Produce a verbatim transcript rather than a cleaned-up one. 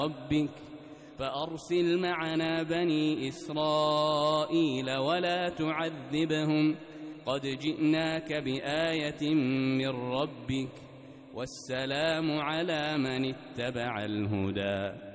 ربك فأرسل معنا بني إسرائيل ولا تعذبهم قد جئناك بآية من ربك والسلام على من اتبع الهدى.